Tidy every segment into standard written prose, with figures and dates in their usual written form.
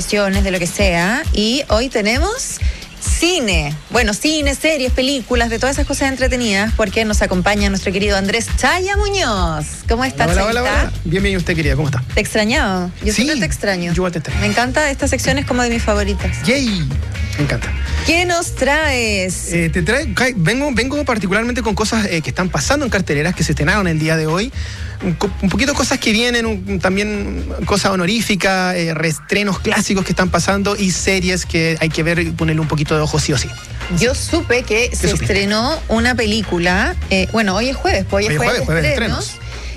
recomendaciones de lo que sea. Y hoy tenemos cine. Bueno, cine, series, películas, de todas esas cosas entretenidas, porque nos acompaña nuestro querido Andrés Chaya Muñoz. ¿Cómo estás, Chayita? Hola. Bien, ¿y usted, querida? ¿Cómo está? ¿Te he extrañado? Yo sí, siempre te extraño. Yo igual te extraño. Me encanta, esta sección es como de mis favoritas. ¡Yay! Me encanta. ¿Qué nos traes? Vengo particularmente con cosas que están pasando en carteleras, que se estrenaron el día de hoy. Un poquito cosas que vienen, también cosas honoríficas, reestrenos clásicos que están pasando y series que hay que ver y ponerle un poquito de ojo sí o sí. Yo supe que se estrenó una película, bueno, hoy es jueves, hoy es jueves de estrenos.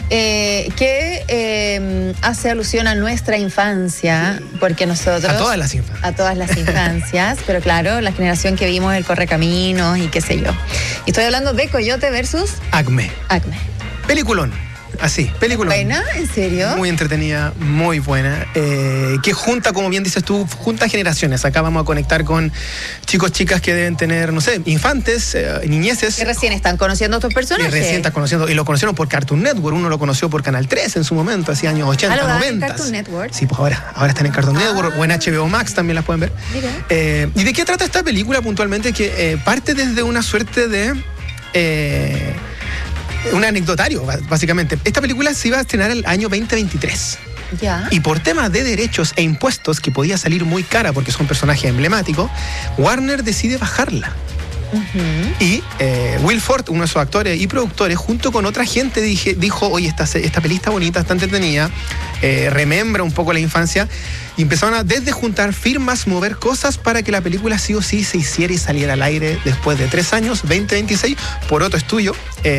Que hace alusión a nuestra infancia, porque nosotros... A todas las infancias. A todas las infancias, pero claro, la generación que vimos el Correcaminos y qué sé yo. Y estoy hablando de Coyote versus... Acme. Peliculón. Así, película. ¿Buena? ¿En serio? Muy entretenida, muy buena. Que junta, como bien dices tú, junta generaciones. Acá vamos a conectar con chicos, chicas que deben tener, no sé, infantes, niñeces. Que recién están conociendo a estos personajes. Que recién están conociendo, y lo conocieron por Cartoon Network. Uno lo conoció por Canal 3 en su momento, hacia años 80, 90. ¿En Cartoon Network? Sí, pues ahora están en Cartoon Network o en HBO Max también las pueden ver. ¿Y de qué trata esta película puntualmente? Que parte desde una suerte de... un anecdotario, básicamente. Esta película se iba a estrenar el año 2023. Ya. Y por temas de derechos e impuestos, que podía salir muy cara porque son personajes emblemáticos, Warner decide bajarla. Y Will Ford, uno de sus actores y productores, junto con otra gente, dijo, oye, esta peli está bonita, está entretenida, remembra un poco la infancia, y empezaron a desde juntar firmas, mover cosas para que la película sí o sí se hiciera y saliera al aire después de 3 años, 2026, por otro estudio.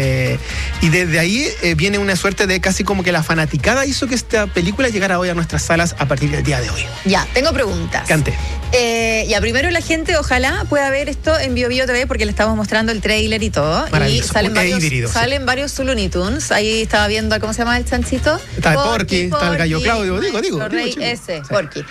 Y desde ahí viene una suerte de casi como que la fanaticada hizo que esta película llegara hoy a nuestras salas a partir del día de hoy. Ya, tengo preguntas. Cante. Ya, primero la gente ojalá pueda ver esto en BioBio TV, porque le estamos mostrando el tráiler y todo. Y salen varios Looney Tunes. Ahí estaba viendo, ¿cómo se llama el chanchito? Está el Porky, está el gallo Claudio, digo. Ese, Porky.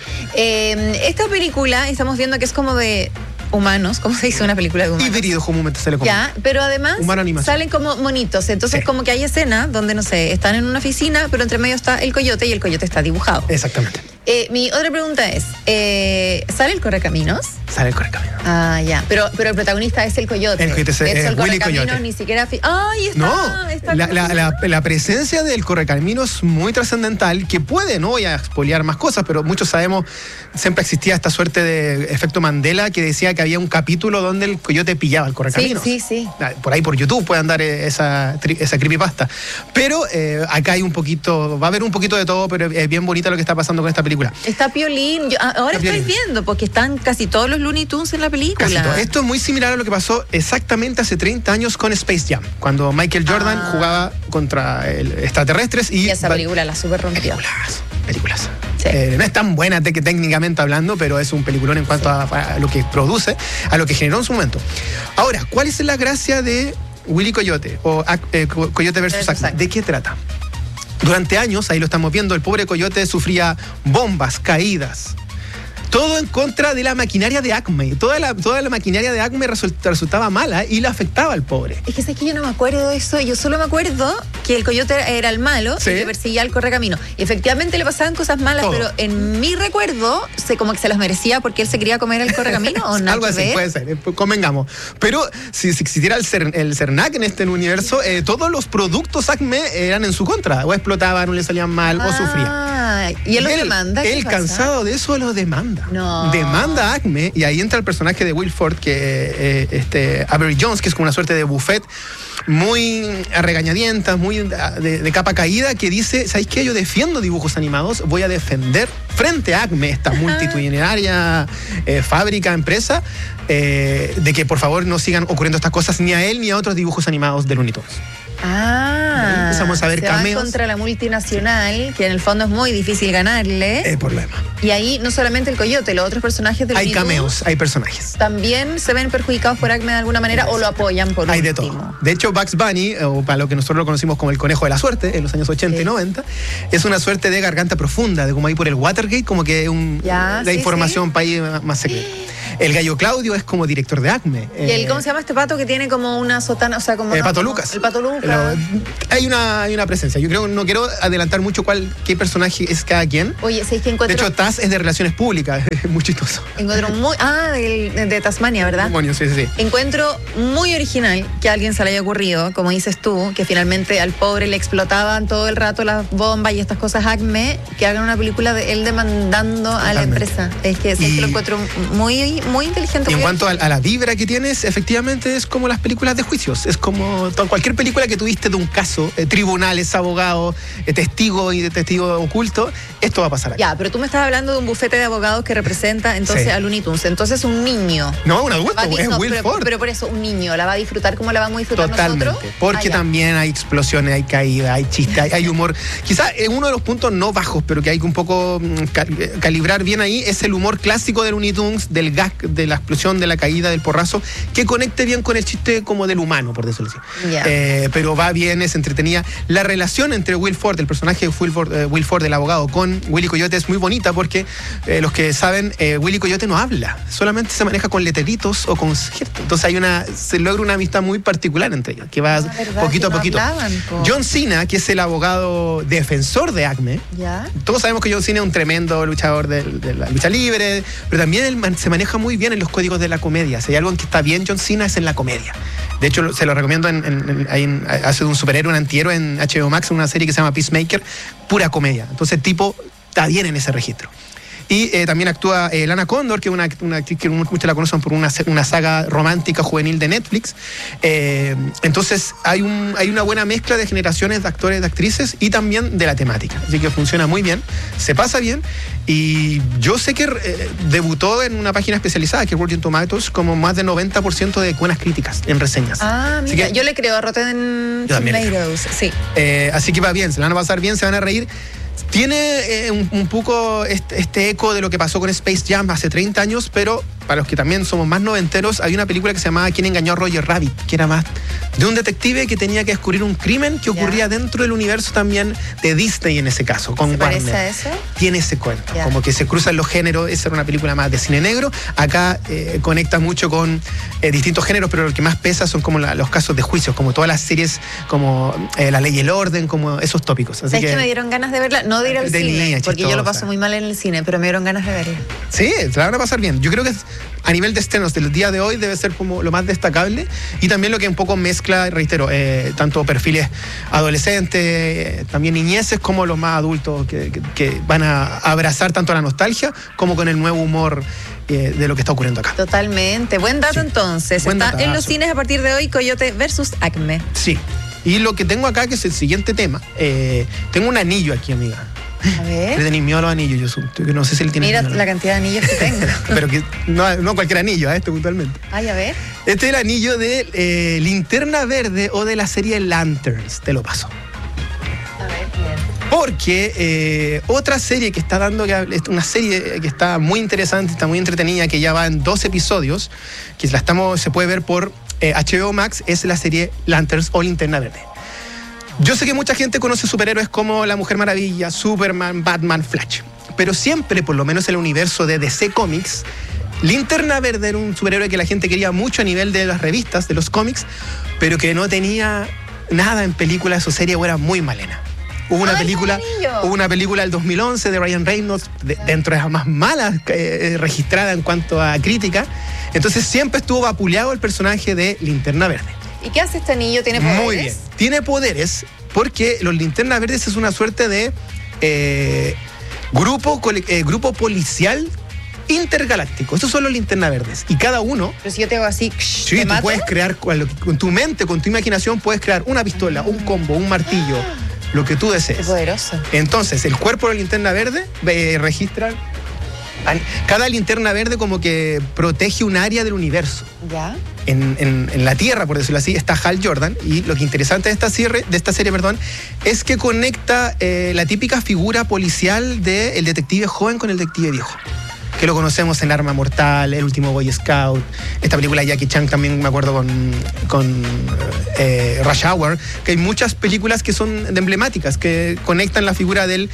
Esta película estamos viendo que es como de humanos, ¿cómo se dice una película de humanos? Híbridos comúnmente se le conoce. Ya, pero además salen como monitos, entonces como que hay escenas donde, no sé, están en una oficina, pero entre medio está el coyote y el coyote está dibujado. Exactamente. Mi otra pregunta es, ¿sale el Correcaminos? Sale el Correcaminos. Ah, ya, pero el protagonista es el coyote. El coyote es el Willy Coyote. Ni siquiera... ¡Ay, está! No, está la presencia del Correcaminos es muy trascendental, que puede, no voy a expoliar más cosas, pero muchos sabemos, siempre existía esta suerte de efecto Mandela que decía que había un capítulo donde el coyote pillaba al Correcaminos. Sí. Por ahí por YouTube puede andar esa creepypasta. Pero acá hay va a haber un poquito de todo, pero es bien bonita lo que está pasando con esta película. Está piolín. Ahora estoy viendo, porque están casi todos los Looney Tunes en la película. Casi todo. Esto es muy similar a lo que pasó exactamente hace 30 años con Space Jam, cuando Michael Jordan jugaba contra extraterrestres. Y esa película la super rompió. Películas. Sí. No es tan buena técnicamente hablando, pero es un peliculón en cuanto a lo que produce, a lo que generó en su momento. Ahora, ¿cuál es la gracia de Willy Coyote o Coyote versus Acme? ¿De qué trata? Durante años, ahí lo estamos viendo, el pobre coyote sufría bombas, caídas. Todo en contra de la maquinaria de Acme. Toda la maquinaria de Acme resultaba mala y le afectaba al pobre. Es que sé que yo no me acuerdo de eso. Yo solo me acuerdo que el coyote era el malo y que perseguía al Correcamino. Y efectivamente le pasaban cosas malas, pero en mi recuerdo, como que se las merecía porque él se quería comer el Correcamino o nada. Algo así, puede ser. Convengamos. Pero si existiera el CERNAC en este universo, todos los productos Acme eran en su contra. O explotaban, o le salían mal, o sufrían. ¿Y él lo demanda? Él, cansado de eso, lo demanda. No. Demanda a Acme, y ahí entra el personaje de Will Ford, que Avery Jones, que es como una suerte de buffet muy a regañadientas, muy de capa caída, que dice, ¿sabéis qué? Yo defiendo dibujos animados, voy a defender frente a Acme, esta multitudinaria fábrica, empresa, de que por favor no sigan ocurriendo estas cosas ni a él ni a otros dibujos animados de Looney Tunes. Empezamos a ver se cameos. van contra la multinacional, que en el fondo es muy difícil ganarle. El problema. Y ahí no solamente el coyote, los otros personajes del Hay cameos, hay personajes. También se ven perjudicados por Acme de alguna manera o lo apoyan por Hay de todo. De hecho, Bugs Bunny, o para lo que nosotros lo conocimos como el conejo de la suerte, en los años 80 y 90, es una suerte de garganta profunda, de como ahí por el Watergate, como que la información para ahí más secreta. El Gallo Claudio es como director de Acme. ¿Y cómo se llama este pato que tiene como una sotana? O sea, como Pato Lucas. El Pato Lucas. Hay una presencia. Yo creo, no quiero adelantar mucho qué personaje es cada quien. Oye, ¿sabes qué encuentro? De hecho, Taz es de relaciones públicas. Es muy chistoso. Encuentro de Tasmania, ¿verdad? Demonio, sí. Encuentro muy original que a alguien se le haya ocurrido, como dices tú, que finalmente al pobre le explotaban todo el rato las bombas y estas cosas Acme, que hagan una película de él demandando a la empresa. Es que sí, lo encuentro muy, muy inteligente. Y en cuanto a la vibra que tienes, efectivamente es como las películas de juicios. Es como cualquier película que tuviste de un caso, tribunales, abogados, testigo y testigo oculto, esto va a pasar aquí. Ya, pero tú me estás hablando de un bufete de abogados que representa entonces a Looney Tunes. Entonces un niño. No, un adulto, es Will Ford. Pero por eso, un niño, ¿la va a disfrutar como la vamos a disfrutar totalmente, nosotros? Porque también hay explosiones, hay caídas, hay chistes, hay humor. Quizás uno de los puntos no bajos, pero que hay que un poco calibrar bien ahí, es el humor clásico de Looney Tunes, del gag, de la explosión, de la caída, del porrazo, que conecte bien con el chiste como del humano, por decirlo así. Pero va bien, es entretenida. La relación entre Will Ford, el personaje de Will Ford, el abogado, con Willy Coyote es muy bonita porque los que saben, Willy Coyote no habla, solamente se maneja con letreritos o con gestos. Entonces se logra una amistad muy particular entre ellos, que va poquito a poquito. John Cena, que es el abogado defensor de Acme, todos sabemos que John Cena es un tremendo luchador de la lucha libre, pero también él se maneja muy bien en los códigos de la comedia. Si hay algo en que está bien John Cena es en la comedia. De hecho, se lo recomiendo hace de un superhéroe, un antihéroe en HBO Max, en una serie que se llama Peacemaker, pura comedia. Entonces el tipo está bien en ese registro. Y también actúa Lana Condor, que es una actriz que muchos la conocen por una saga romántica juvenil de Netflix. Entonces hay una buena mezcla de generaciones de actores, de actrices y también de la temática. Así que funciona muy bien, se pasa bien. Y yo sé que debutó en una página especializada, que es Rotten Tomatoes, como más del 90% de buenas críticas en reseñas. Mira, yo le creo a Rotten Tomatoes. Sí. Así que va bien, se la van a pasar bien, se van a reír. Tiene un poco este eco de lo que pasó con Space Jam hace 30 años, pero para los que también somos más noventeros, hay una película que se llamaba ¿Quién engañó a Roger Rabbit?, que era más de un detective que tenía que descubrir un crimen que ocurría dentro del universo también de Disney en ese caso, con Warner. ¿Parece a eso? Tiene ese cuento, como que se cruzan los géneros. Esa era una película más de cine negro. Acá conecta mucho con distintos géneros, pero lo que más pesa son como los casos de juicios, como todas las series, como La Ley y el Orden, como esos tópicos. Así que me dieron ganas de verla, no de ir al cine, porque yo lo paso muy mal en el cine, pero me dieron ganas de verla. Sí, se la van a pasar bien. Yo creo que a nivel de estrenos del día de hoy debe ser como lo más destacable, y también lo que un poco mezcla, reitero, tanto perfiles adolescentes, también niñeces, como los más adultos que van a abrazar tanto la nostalgia como con el nuevo humor de lo que está ocurriendo acá. Totalmente. Buen dato entonces. Está en los cines a partir de hoy Coyote versus Acme. Sí. Y lo que tengo acá, que es el siguiente tema, tengo un anillo aquí, amiga. A ver. Le tenéis miedo a los anillos, yo no sé si él tiene. Mira la cantidad de anillos que tengo. Pero que no cualquier anillo, este puntualmente. A ver. Este es el anillo de Linterna Verde o de la serie Lanterns, te lo paso. A ver, bien. Porque otra serie que está dando, una serie que está muy interesante, está muy entretenida, que ya va en 2 episodios, que se puede ver por HBO Max, es la serie Lanterns o Linterna Verde. Yo sé que mucha gente conoce superhéroes como la Mujer Maravilla, Superman, Batman, Flash, pero siempre, por lo menos en el universo de DC Comics, Linterna Verde era un superhéroe que la gente quería mucho a nivel de las revistas, de los cómics, pero que no tenía nada en películas o serie o era muy malena. Hubo una película del 2011 de Ryan Reynolds, dentro de las más malas registrada en cuanto a crítica. Entonces siempre estuvo vapuleado el personaje de Linterna Verde. ¿Y qué hace este anillo? ¿Tiene poderes? Muy bien. Tiene poderes porque los Linternas Verdes es una suerte de grupo policial intergaláctico. Estos son los Linternas Verdes. Y cada uno... Pero si yo te hago así... Sí, tú puedes crear, con tu mente, con tu imaginación, puedes crear una pistola, un combo, un martillo, lo que tú desees. Qué poderoso. Entonces, el cuerpo de la Linterna Verde registra... Cada linterna verde como que protege un área del universo. ¿Ya? En la Tierra, por decirlo así, está Hal Jordan. Y lo que interesante de esta serie, es que conecta la típica figura policial del detective joven con el detective viejo. que lo conocemos en Arma Mortal, El último Boy Scout, esta película de Jackie Chan también me acuerdo con Rush Hour, que hay muchas películas que son emblemáticas, que conectan la figura del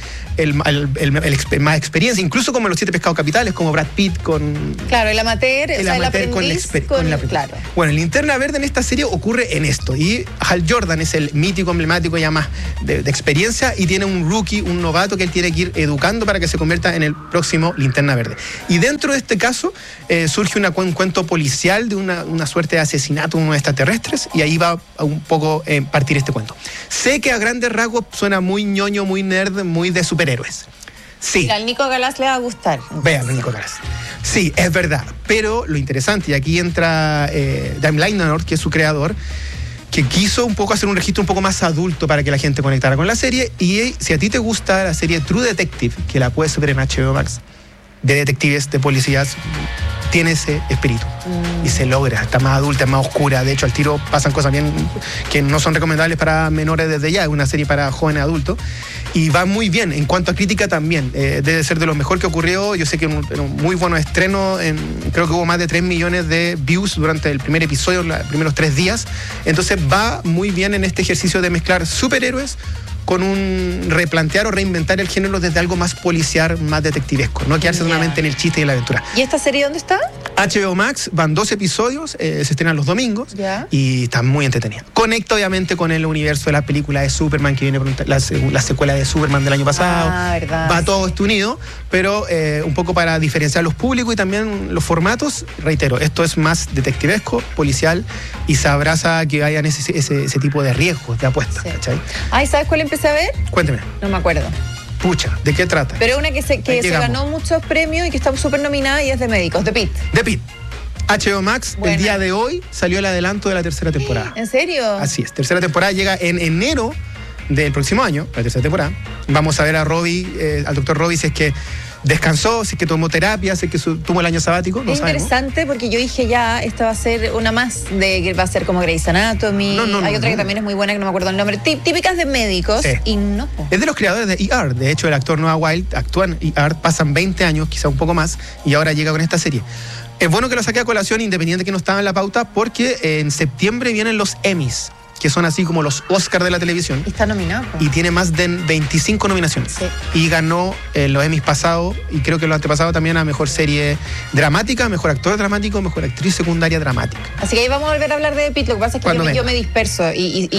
más experiencia, incluso como Los 7 Pecados Capitales, como Brad Pitt con... Claro, el amateur, el aprendiz con la... Claro. Bueno, Linterna Verde en esta serie ocurre en esto, y Hal Jordan es el mítico emblemático ya más de experiencia, y tiene un rookie, un novato que él tiene que ir educando para que se convierta en el próximo Linterna Verde. Y dentro de este caso surge un cuento policial de una suerte de asesinato de unos extraterrestres, y ahí va a un poco partir este cuento. Sé que a grandes rasgos suena muy ñoño, muy nerd, muy de superhéroes. Sí. Mira, al Nico Galás le va a gustar. Véanlo, Nico Galás. Sí, es verdad. Pero lo interesante, y aquí entra Dan Leinart, que es su creador, que quiso un poco hacer un registro un poco más adulto para que la gente conectara con la serie. Y si a ti te gusta la serie True Detective, que la puedes ver en HBO Max, de detectives, de policías, tiene ese espíritu y se logra, está más adulta, más oscura. De hecho, al tiro pasan cosas bien que no son recomendables para menores desde ya, es una serie para jóvenes adultos y va muy bien. En cuanto a crítica también, debe ser de lo mejor que ocurrió. Yo sé que un muy bueno estreno, creo que hubo más de 3 millones de views durante el primer episodio, los primeros 3 días. Entonces va muy bien en este ejercicio de mezclar superhéroes con un replantear o reinventar el género desde algo más policial, más detectivesco, no quedarse solamente en el chiste y la aventura. ¿Y esta serie dónde está? HBO Max, van 2 episodios, se estrenan los domingos y está muy entretenida. Conecta obviamente con el universo de la película de Superman, que viene por la secuela de Superman del año pasado. ¿Verdad? Va todo esto unido, pero un poco para diferenciar los públicos y también los formatos. Reitero, esto es más detectivesco, policial, y se abraza que hayan ese tipo de riesgos, de apuestas. Sí. ¿Cachai? Ay, ¿sabes cuál empecé a ver? Cuénteme. No me acuerdo. Pucha, ¿de qué trata? Pero una que se ganó muchos premios y que está súper nominada y es de médicos, de Pitt. De Pitt. HBO Max, el día de hoy salió el adelanto de la tercera temporada. ¿En serio? Así es, tercera temporada llega en enero del próximo año, la tercera temporada. Vamos a ver a Robbie, al doctor Robbie, si es que descansó, si es que tomó terapia, si es que tomó el año sabático. No es sabemos. Interesante porque yo dije esta va a ser una más de que va a ser como Grey's Anatomy. Hay otra que también es muy buena que no me acuerdo el nombre. Típicas de médicos y no. Es de los creadores de ER. De hecho, el actor Noah Wild actúa en ER, pasan 20 años, quizá un poco más, y ahora llega con esta serie. Es bueno que lo saque a colación, independiente que no estaba en la pauta, porque en septiembre vienen los Emmys, que son así como los Oscars de la televisión. Y está nominado. Y tiene más de 25 nominaciones. Sí. Y ganó los Emmys pasados, y creo que los antepasados también, a mejor serie dramática, mejor actor dramático, mejor actriz secundaria dramática. Así que ahí vamos a volver a hablar de Pitt. Lo que pasa es que yo me disperso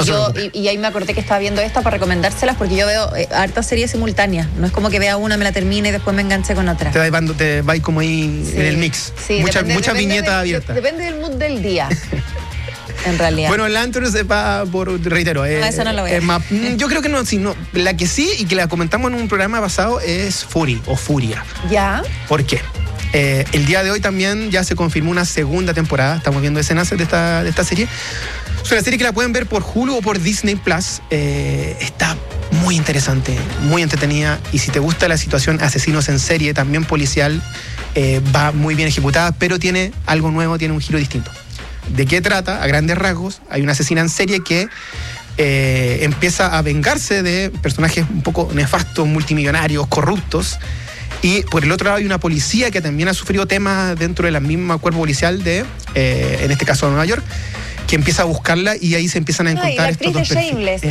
y ahí me acordé que estaba viendo esta para recomendárselas, porque yo veo hartas series simultáneas. No es como que vea una, me la termine y después me enganche con otra. Te va como ahí en el mix. Sí, muchas viñetas abiertas. Depende del mood del día. En realidad. Bueno, Lanterns va por, reitero, eso no lo voy a ver. yo creo que no, la que sí, y que la comentamos en un programa pasado, es Fury o Furia. ¿Ya? ¿Por qué? El día de hoy también ya se confirmó una segunda temporada, estamos viendo escenas de esta serie. Es una serie que la pueden ver por Hulu o por Disney Plus. Está muy interesante, muy entretenida, y si te gusta la situación asesinos en serie, también policial, va muy bien ejecutada, pero tiene algo nuevo, tiene un giro distinto. ¿De qué trata? A grandes rasgos, hay una asesina en serie que empieza a vengarse de personajes un poco nefastos, multimillonarios, corruptos, y por el otro lado hay una policía que también ha sufrido temas dentro de la misma cuerpo policial en este caso de Nueva York, que empieza a buscarla, y ahí se empiezan a encontrar estos dos personajes.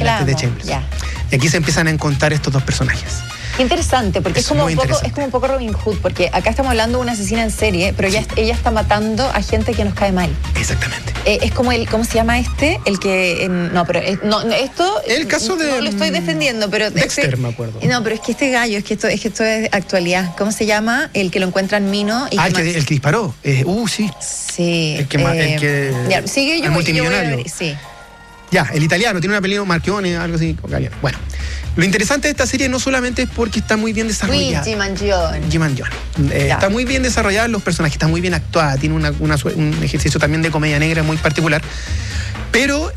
Y aquí se empiezan a encontrar estos dos personajes. Interesante, porque es como un poco Robin Hood, porque acá estamos hablando de una asesina en serie, pero ella está matando a gente que nos cae mal. Exactamente. Es como ¿cómo se llama este? El que esto el caso de no lo estoy defendiendo, pero Dexter, me acuerdo. No, pero es que este gallo, es que esto es actualidad. ¿Cómo se llama? El que lo encuentran Mino y el que disparó. Sí. Sí. El que ya, sigue yo multimillonario. Sí. Ya, el italiano, tiene un apellido Marchione, algo así. Bueno, lo interesante de esta serie no solamente es porque está muy bien desarrollada. Luigi Mangione. Está muy bien desarrollada, los personajes, está muy bien actuada, tiene un ejercicio también de comedia negra muy particular, pero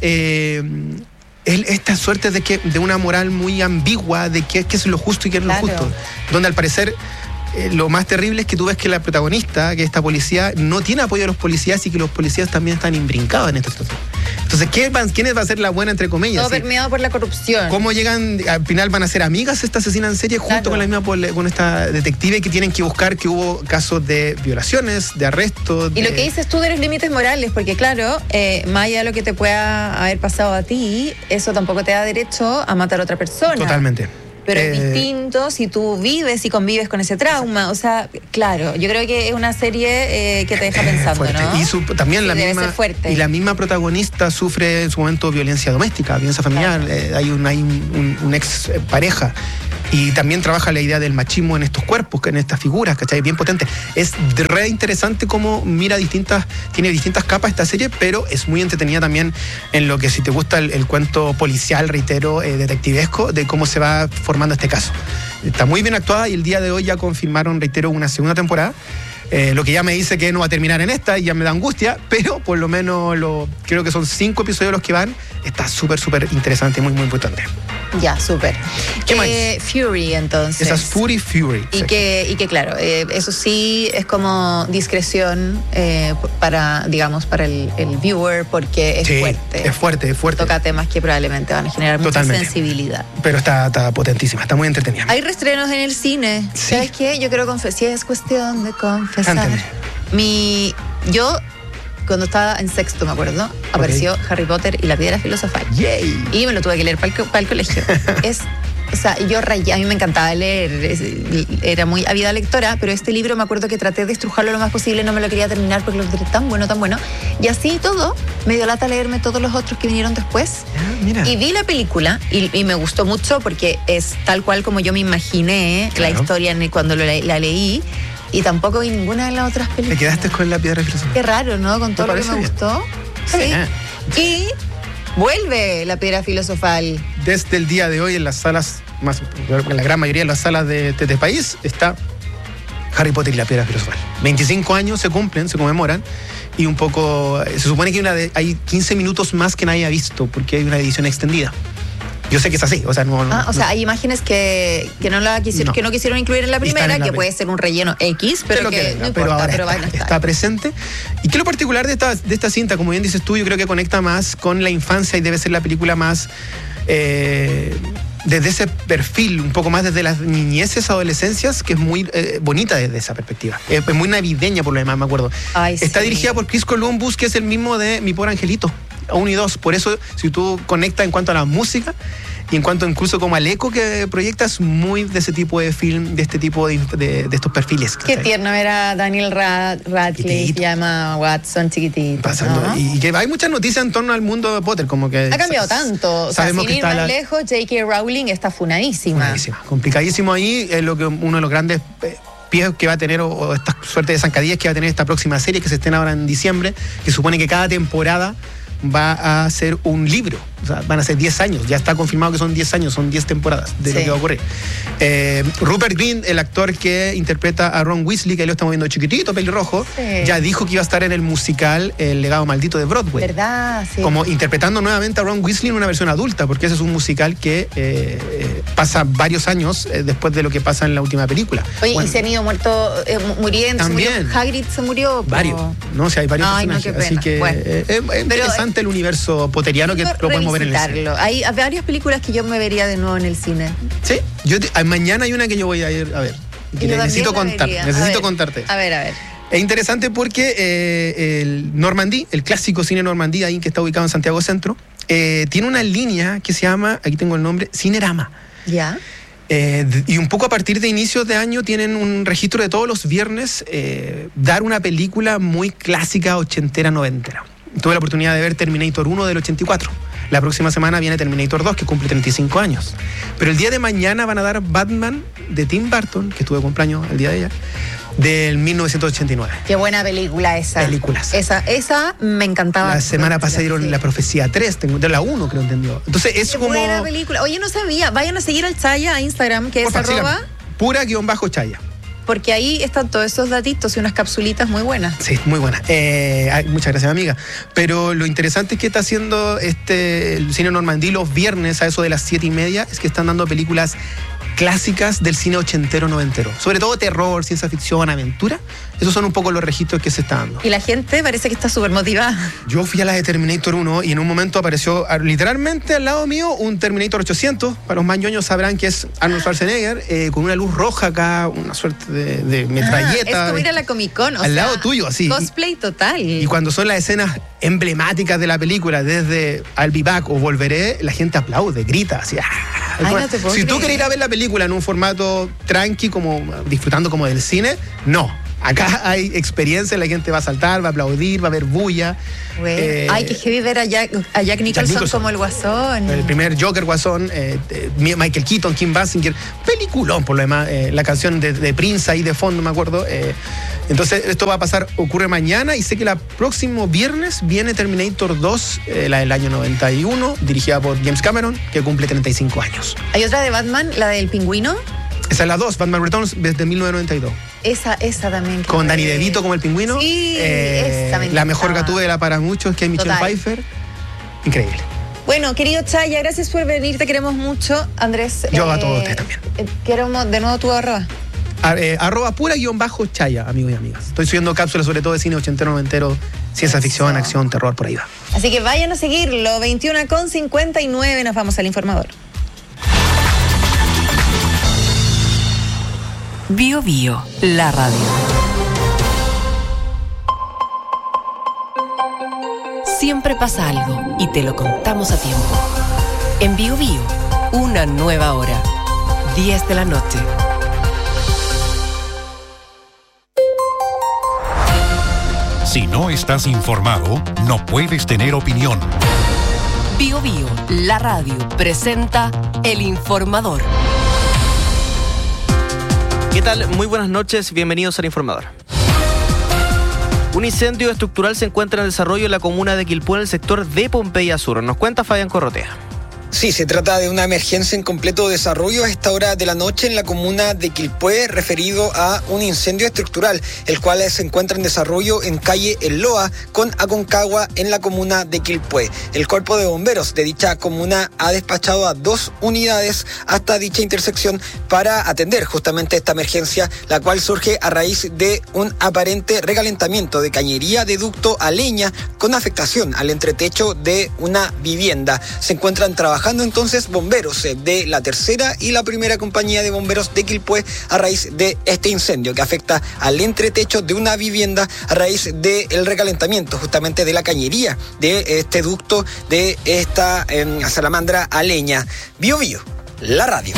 esta suerte de una moral muy ambigua de qué es lo justo y qué es lo justo, donde al parecer lo más terrible es que tú ves que la protagonista, que esta policía, no tiene apoyo de los policías, y que los policías también están imbrincados en esta situación. Entonces, ¿quiénes va a ser la buena, entre comillas? Todo permeado por la corrupción. ¿Cómo llegan, al final van a ser amigas esta asesina en serie junto con la misma, con esta detective que tienen que buscar que hubo casos de violaciones, de arrestos? Y lo que dices tú de los límites morales, porque claro, más allá de lo que te pueda haber pasado a ti, eso tampoco te da derecho a matar a otra persona. Totalmente. Pero es distinto si tú vives y convives con ese trauma. O sea, claro, yo creo que es una serie que te deja pensando, fuerte. ¿no? Y también debe ser fuerte. Y la misma protagonista sufre en su momento violencia doméstica, violencia familiar. Claro. Hay un ex pareja. Y también trabaja la idea del machismo en estos cuerpos, en estas figuras, ¿cachai? Bien potente. Es re interesante cómo tiene distintas capas esta serie, pero es muy entretenida también en lo que, si te gusta el cuento policial, reitero, detectivesco, de cómo se va formando este caso. Está muy bien actuada y el día de hoy ya confirmaron, reitero, una segunda temporada. Lo que ya me dice que no va a terminar en esta y ya me da angustia, pero por lo menos creo que son 5 episodios los que van. Está súper interesante, muy importante. Ya, súper. ¿Qué más? Fury, entonces. Esa es Fury. Y que claro, eso sí es como discreción para el viewer, porque es fuerte. Es fuerte. Toca temas que probablemente van a generar mucha sensibilidad. Pero está potentísima, está muy entretenida. Hay reestrenos en el cine. Sí. ¿Sabes qué? Yo quiero confesar, si es cuestión de confesar. Cántame. Yo, cuando estaba en sexto, me acuerdo, apareció Harry Potter y la Piedra Filosofal. ¡Yay! Y me lo tuve que leer para el colegio. O sea, yo rayé, a mí me encantaba leer, era muy ávida lectora, pero este libro me acuerdo que traté de estrujarlo lo más posible, no me lo quería terminar porque lo encontré tan bueno. Y así todo, me dio lata leerme todos los otros que vinieron después. Mira. Y vi la película y me gustó mucho porque es tal cual como yo me imaginé la historia cuando la leí. Y tampoco vi ninguna de las otras películas. ¿Te quedaste con la Piedra Filosofal? Qué raro, ¿no? Con todo lo que me gustó. Sí. Y vuelve la Piedra Filosofal. Desde el día de hoy en las salas, en la gran mayoría de las salas de este país, está Harry Potter y la Piedra Filosofal. 25 años se conmemoran. Y un poco, se supone que hay 15 minutos más que nadie ha visto, porque hay una edición extendida. Yo sé que es así, o sea, hay imágenes que no quisieron incluir en la primera, que puede ser un relleno X, pero que no importa, pero van a estar. Está presente. Y que lo particular de esta cinta, como bien dices tú, yo creo que conecta más con la infancia y debe ser la película más desde ese perfil, un poco más desde las niñeces, adolescencias, que es muy bonita desde esa perspectiva. Es muy navideña, por lo demás, me acuerdo. Está dirigida por Chris Columbus, que es el mismo de Mi Pobre Angelito, 1 y 2. Por eso, si tú conectas en cuanto a la música y en cuanto incluso como al eco que proyectas, muy de ese tipo de film, de este tipo de estos perfiles. Qué tierno era Daniel Radcliffe y Emma Watson, chiquitito. Pasando, ¿no? Y que hay muchas noticias en torno al mundo de Potter, como que ha cambiado tanto. Sabemos sin ir más lejos, J.K. Rowling está funadísima. Complicadísimo ahí, es lo que uno de los grandes pies que va a tener, o esta suerte de zancadillas que va a tener esta próxima serie que se estrena ahora en diciembre, que supone que cada temporada va a ser un libro. O sea, van a ser 10 años. Ya está confirmado que son 10 años, son 10 temporadas de lo que va a ocurrir. Rupert Grint, el actor que interpreta a Ron Weasley, que lo estamos viendo chiquitito, pelirrojo, ya dijo que iba a estar en el musical El legado maldito de Broadway. ¿Verdad? Sí. Como interpretando nuevamente a Ron Weasley en una versión adulta, porque ese es un musical que pasa varios años después de lo que pasa en la última película. Oye, y se han ido muriendo. También. Hagrid se murió. Varios. No, hay varios personajes. Qué pena. Así que es interesante el universo potteriano que lo podemos ver en el cine. Hay varias películas que yo me vería de nuvo en el cine. Sí, mañana hay una que yo voy a ir a ver. Que necesito contarte. A ver. Es interesante porque el Normandí, el clásico cine Normandí, ahí que está ubicado en Santiago Centro, tiene una línea que se llama, aquí tengo el nombre, Cinerama. Ya. Y un poco a partir de inicios de año tienen un registro de todos los viernes dar una película muy clásica, ochentera, noventera. Tuve la oportunidad de ver Terminator 1 del 84. La próxima semana viene Terminator 2, que cumple 35 años. Pero el día de mañana van a dar Batman de Tim Burton, que estuve de cumpleaños el día de ayer, del 1989. Qué buena película esa. Películas. Esa me encantaba. La semana pasada dieron La Profecía 3, de la 1 creo entendió. Entonces es como... buena película. Oye, no sabía. Vayan a seguir al Chaya a Instagram, que es @pura_Chaya. Porque ahí están todos esos datitos y unas capsulitas muy buenas. Sí, muy buenas. Muchas gracias, amiga. Pero lo interesante es que está haciendo el cine Normandí los viernes a eso de las 7:30, es que están dando películas clásicas del cine ochentero, noventero. Sobre todo terror, ciencia ficción, aventura. Esos son un poco los registros que se están dando. Y la gente parece que está súper motivada. Yo fui a la de Terminator 1 y en un momento apareció literalmente al lado mío un Terminator 800. Para los más ñoños sabrán que es Arnold Schwarzenegger, con una luz roja acá, una suerte de metralleta. Es como ir a la Comic Con, al lado tuyo, así. Cosplay total. Y cuando son las escenas emblemáticas de la película, desde I'll Be Back o Volveré, la gente aplaude, grita, así. No te puedo si tú creer. querés ir a ver la película en un formato tranqui, como disfrutando como del cine, no. Acá hay experiencia, la gente va a saltar, va a aplaudir, va a haber bulla. Ay, qué heavy ver a Jack Nicholson como el Guasón. El primer Joker Guasón, Michael Keaton, Kim Basinger, peliculón por lo demás, la canción de Prince ahí de fondo, me acuerdo. Entonces esto va a pasar, ocurre mañana, y sé que el próximo viernes viene Terminator 2, la del año 91, dirigida por James Cameron, que cumple 35 años. Hay otra de Batman, la del pingüino. Esa es la 2, Batman Returns, desde 1992. Esa también. Con Danny DeVito como el pingüino. Sí, esa me la mejor gatúbela para muchos, que es Michelle Pfeiffer. Increíble. Bueno, querido Chaya, gracias por venir, te queremos mucho. Andrés. Yo a todos ustedes también. Queremos de nuevo tu arroba. Arroba pura_Chaya, amigos y amigas. Estoy subiendo cápsulas sobre todo de cine ochentero, noventero, ciencia ficción, acción, terror, por ahí va. Así que vayan a seguirlo, 21:59, nos vamos al informador. Bio Bio, la radio. Siempre pasa algo y te lo contamos a tiempo. En Bio Bio, una nueva hora. 10 de la noche. Si no estás informado, no puedes tener opinión. Bio Bio, la radio, presenta El Informador. ¿Qué tal? Muy buenas noches, bienvenidos al Informador. Un incendio estructural se encuentra en desarrollo en la comuna de Quilpué, en el sector de Pompeya Sur. Nos cuenta Fabián Corrotea. Sí, se trata de una emergencia en completo desarrollo a esta hora de la noche en la comuna de Quilpué, referido a un incendio estructural, el cual se encuentra en desarrollo en calle El Loa con Aconcagua en la comuna de Quilpué. El cuerpo de bomberos de dicha comuna ha despachado a 2 unidades hasta dicha intersección para atender justamente esta emergencia, la cual surge a raíz de un aparente recalentamiento de cañería de ducto a leña con afectación al entretecho de una vivienda. Se encuentran trabajando entonces bomberos de la tercera y la primera compañía de bomberos de Quilpué a raíz de este incendio que afecta al entretecho de una vivienda a raíz del recalentamiento justamente de la cañería de este ducto de esta salamandra a leña. Bio Bio, la radio.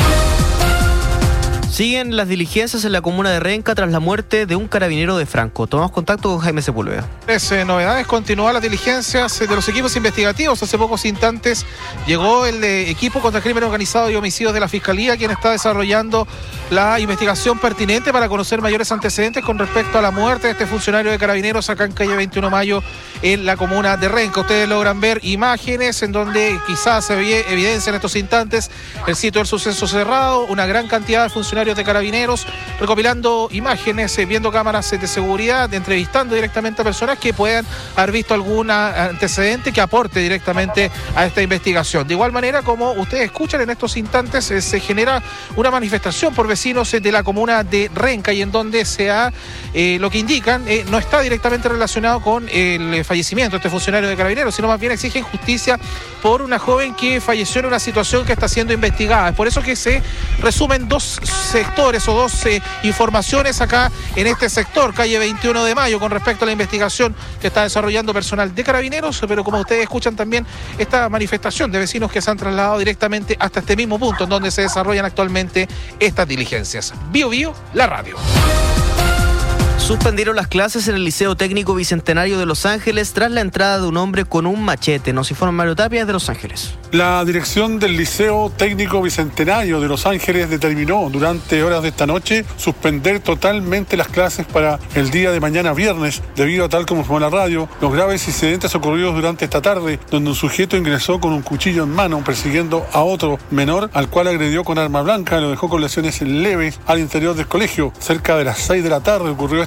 Siguen las diligencias en la comuna de Renca tras la muerte de un carabinero de Franco. Tomamos contacto con Jaime Sepúlveda. Novedades, continúan las diligencias de los equipos investigativos. Hace pocos instantes llegó el equipo contra el crimen organizado y homicidios de la Fiscalía, quien está desarrollando la investigación pertinente para conocer mayores antecedentes con respecto a la muerte de este funcionario de Carabineros acá en calle 21 de Mayo en la comuna de Renca. Ustedes logran ver imágenes en donde quizás se evidencia en estos instantes el sitio del suceso cerrado, una gran cantidad de funcionarios de Carabineros recopilando imágenes, viendo cámaras de seguridad, entrevistando directamente a personas que puedan haber visto algún antecedente que aporte directamente a esta investigación. De igual manera, como ustedes escuchan en estos instantes, se genera una manifestación por vecinos de la comuna de Renca, y en donde lo que indican no está directamente relacionado con el fallecimiento de este funcionario de Carabineros, sino más bien exigen justicia por una joven que falleció en una situación que está siendo investigada. Es por eso que se resumen 2 sectores o 2 informaciones acá en este sector, calle 21 de Mayo, con respecto a la investigación que está desarrollando personal de Carabineros, pero como ustedes escuchan también esta manifestación de vecinos que se han trasladado directamente hasta este mismo punto en donde se desarrollan actualmente estas diligencias. Bio Bio, la radio. Suspendieron las clases en el Liceo Técnico Bicentenario de Los Ángeles tras la entrada de un hombre con un machete. Nos informa Mario Tapia de Los Ángeles. La dirección del Liceo Técnico Bicentenario de Los Ángeles determinó durante horas de esta noche suspender totalmente las clases para el día de mañana viernes, debido a, tal como informó la radio, los graves incidentes ocurridos durante esta tarde, donde un sujeto ingresó con un cuchillo en mano persiguiendo a otro menor, al cual agredió con arma blanca y lo dejó con lesiones leves al interior del colegio. Cerca de las 6 de la tarde ocurrió esta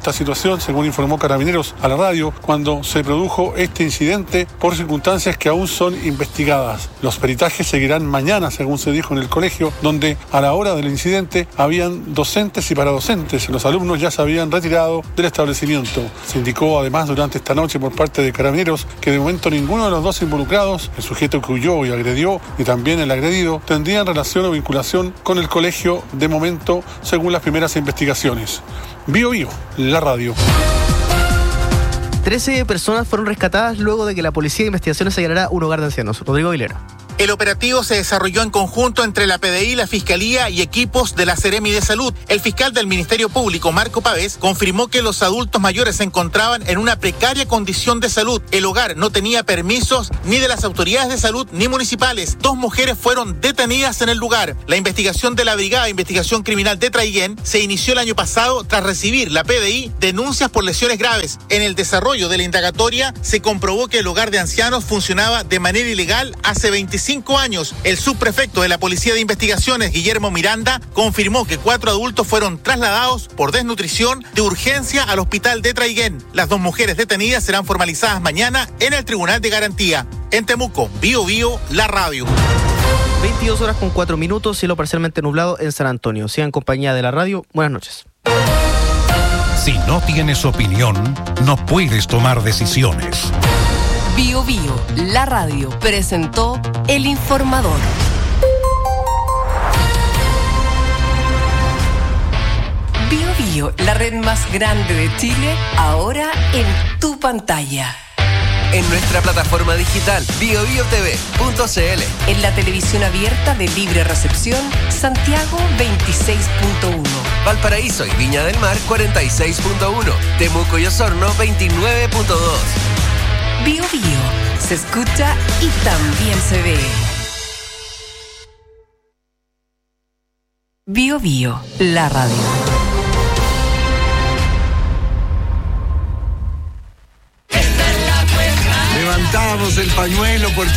esta situación, según informó Carabineros a la radio, cuando se produjo este incidente por circunstancias que aún son investigadas. Los peritajes seguirán mañana, según se dijo en el colegio, donde a la hora del incidente habían docentes y paradocentes. Los alumnos ya se habían retirado del establecimiento. Se indicó además durante esta noche por parte de Carabineros que de momento ninguno de los dos involucrados, el sujeto que huyó y agredió y también el agredido, tendrían relación o vinculación con el colegio de momento, según las primeras investigaciones. Bio Bio, la radio. 13 personas fueron rescatadas luego de que la Policía de Investigaciones allanara un hogar de ancianos. Rodrigo Aguilera. El operativo se desarrolló en conjunto entre la PDI, la Fiscalía y equipos de la Seremi de Salud. El fiscal del Ministerio Público, Marco Pavés, confirmó que los adultos mayores se encontraban en una precaria condición de salud. El hogar no tenía permisos ni de las autoridades de salud ni municipales. 2 mujeres fueron detenidas en el lugar. La investigación de la Brigada de Investigación Criminal de Traiguén se inició el año pasado tras recibir la PDI denuncias por lesiones graves. En el desarrollo de la indagatoria se comprobó que el hogar de ancianos funcionaba de manera ilegal hace 25 años. El subprefecto de la Policía de Investigaciones, Guillermo Miranda, confirmó que 4 adultos fueron trasladados por desnutrición de urgencia al hospital de Traiguén. Las 2 mujeres detenidas serán formalizadas mañana en el Tribunal de Garantía. En Temuco, Bio Bio, la radio. 22 horas con 4 minutos, cielo parcialmente nublado en San Antonio. Sigan en compañía de la radio. Buenas noches. Si no tienes opinión, no puedes tomar decisiones. Bio Bio, la radio, presentó El Informador. Bio Bio, la red más grande de Chile, ahora en tu pantalla. En nuestra plataforma digital biobiotv.cl. En la televisión abierta de libre recepción, Santiago 26.1. Valparaíso y Viña del Mar 46.1. Temuco y Osorno 29.2. Bio Bio, se escucha y también se ve. Bio Bio, la radio. Levantamos el pañuelo porque